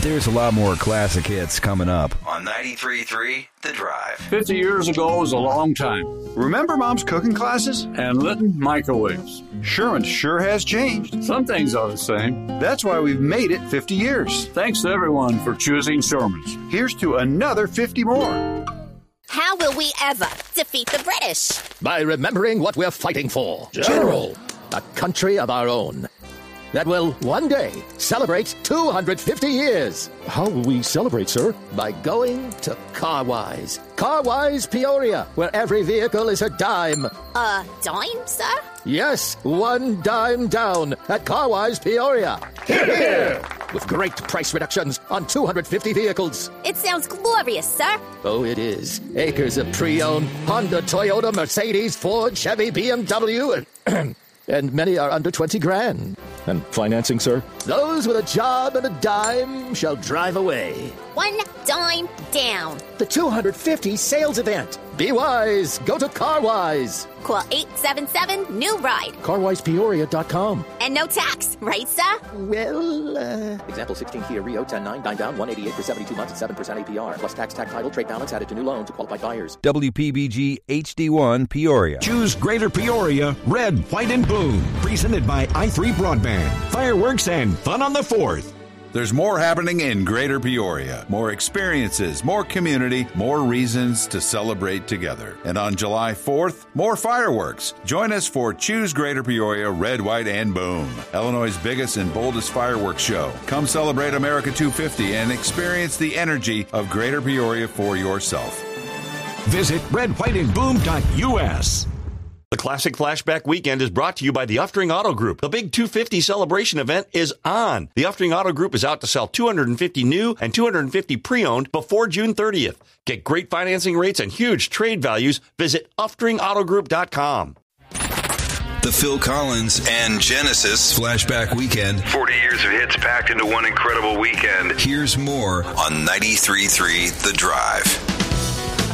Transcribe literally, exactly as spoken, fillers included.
there's a lot more classic hits coming up on ninety-three point three The Drive. Fifty years ago was a long time. Remember Mom's cooking classes? And Litton microwaves. Sherwin sure has changed. Some things are the same. That's why we've made it fifty years. Thanks to everyone for choosing Sherman's. Here's to another fifty more. How will we ever defeat the British? By remembering what we're fighting for. General. A country of our own. That will one day celebrate two hundred fifty years. How will we celebrate, sir? By going to Carwise. Carwise Peoria, where every vehicle is a dime. A dime, sir? Yes, one dime down at Carwise Peoria. Hear, hear! With great price reductions on two hundred fifty vehicles. It sounds glorious, sir. Oh, it is. Acres of pre-owned Honda, Toyota, Mercedes, Ford, Chevy, B M W, and, and many are under twenty grand. And financing, sir? Those with a job and a dime shall drive away. One dime down. The two hundred fifty sales event. Be wise. Go to Carwise. Call eight seven seven, new ride. Carwise Peoria dot com. And no tax, right, sir? Well, uh... Example sixteen Kia Rio, ten nine, nine down, one eighty-eight for seventy-two months at seven percent A P R. Plus tax, tax title, trade balance added to new loan to qualified buyers. W P B G H D one Peoria. Choose Greater Peoria, red, white, and boom. Presented by i three Broadband. Fireworks and fun on the fourth. There's more happening in Greater Peoria. More experiences, more community, more reasons to celebrate together. And on July fourth, more fireworks. Join us for Choose Greater Peoria, Red, White, and Boom. Illinois' biggest and boldest fireworks show. Come celebrate America two fifty and experience the energy of Greater Peoria for yourself. Visit red white and boom dot U S. The Classic Flashback Weekend is brought to you by the Uftring Auto Group. The big two fifty celebration event is on. The Uftring Auto Group is out to sell two hundred fifty new and two hundred fifty pre-owned before June thirtieth. Get great financing rates and huge trade values. Visit uftring auto group dot com. The Phil Collins and Genesis Flashback Weekend. forty years of hits packed into one incredible weekend. Here's more on ninety-three point three The Drive.